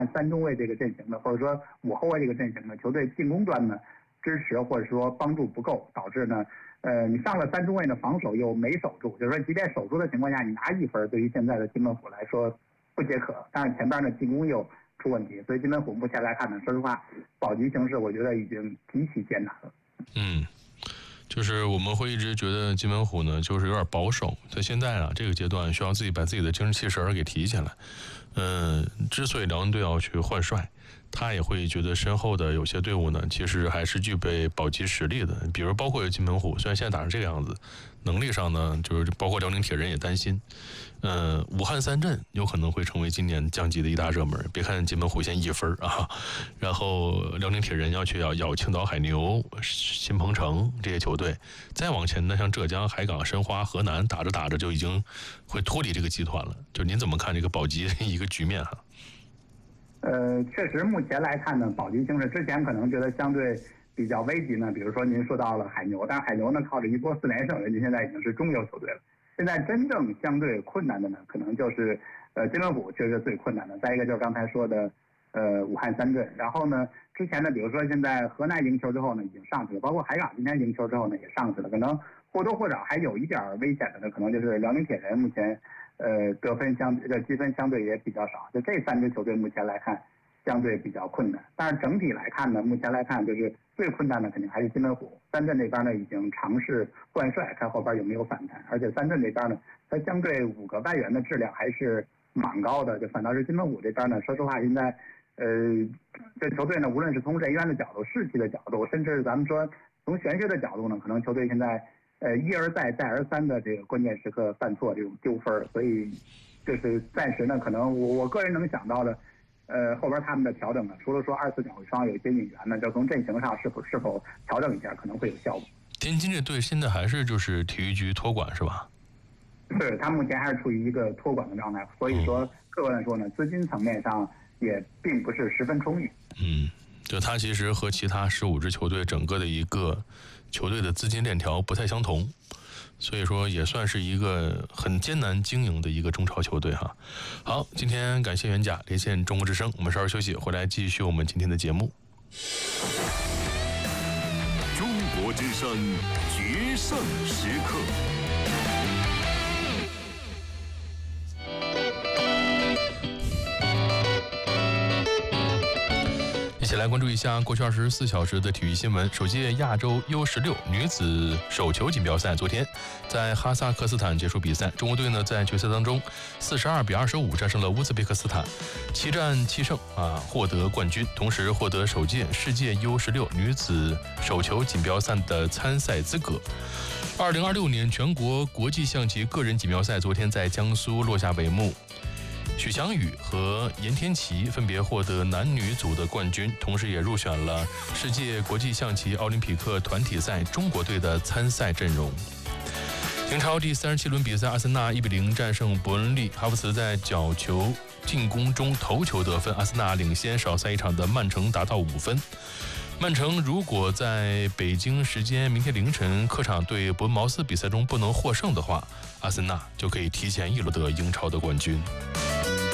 三中卫这个阵型的，或者说5后卫这个阵型的球队进攻端呢支持或者说帮助不够，导致呢你上了3中卫呢防守又没守住，就是说即便守住的情况下，你拿1分对于现在的金门虎来说不解渴，但是前边呢进攻又出问题，所以金门虎目前来看呢，说实话保级形势我觉得已经极其艰难了。 就是我们会一直觉得金门虎呢就是有点保守，在现在这个阶段需要自己把自己的精神气神给提起来。之所以辽宁队要去换帅，他也会觉得身后的有些队伍呢其实还是具备保级实力的，比如包括金门虎，虽然现在打成这个样子，能力上呢就是包括辽宁铁人也担心武汉三镇有可能会成为今年降级的一大热门。别看金门虎现1分然后辽宁铁人要去咬青岛海牛、新鹏城这些球队，再往前呢像浙江、海港、申花、河南，打着打着就已经会脱离这个集团了。就您怎么看这个保级的一个局面确实目前来看呢，保级形势之前可能觉得相对比较危急呢，比如说您说到了海牛，但是海牛呢靠着一波4连胜，人家现在已经是中游球队了。现在真正相对困难的呢，可能就是金门虎确实是最困难的，再一个就是刚才说的武汉三镇，然后呢之前呢比如说现在河南赢球之后呢已经上去了，包括海港今天赢球之后呢也上去了，可能或多或少还有一点危险的呢，可能就是辽宁铁人目前积分相对也比较少，就这3支球队目前来看相对比较困难。但是整体来看呢，目前来看就是最困难的肯定还是金门虎。三镇那边呢已经尝试换帅，看后边有没有反弹，而且三镇这边呢它相对5个外援的质量还是蛮高的，就反倒是金门虎这边呢，说实话现在这球队呢无论是从人员的角度、士气的角度，甚至咱们说从玄学的角度呢，可能球队现在一而再再而三的这个关键时刻犯错这种丢分，所以就是暂时呢可能我个人能想到的后边他们的调整呢，除了说24脚会双有一些引援呢，就从阵型上是否调整一下可能会有效果。 天津这队现在还是就是体育局托管是吧？ 是，他目前还是处于一个托管的状态，所以说客观来说呢，资金层面上也并不是十分充裕。 就他其实和其他15支球队整个的一个球队的资金链条不太相同，所以说也算是一个很艰难经营的一个中超球队哈。好，今天感谢袁甲连线中国之声，我们稍事休息，回来继续我们今天的节目。 中国之声决胜时刻。 一起来关注一下过去24小时的体育新闻。首届亚洲 U16 女子手球锦标赛昨天在哈萨克斯坦结束比赛，中国队呢在决赛当中42比25战胜了乌兹别克斯坦，7战7胜获得冠军，同时获得首届世界 U16 女子手球锦标赛的参赛资格。2026年全国国际象棋个人锦标赛昨天在江苏落下帷幕，许翔宇和严天琪分别获得男女组的冠军，同时也入选了世界国际象棋奥林匹克团体赛中国队的参赛阵容。英超第37轮比赛，阿森纳1比0战胜伯恩利，哈弗茨在角球进攻中头球得分，阿森纳领先少赛一场的曼城达到5分。曼城如果在北京时间明天凌晨客场对伯恩茅斯比赛中不能获胜的话，阿森纳就可以提前1轮得英超的冠军。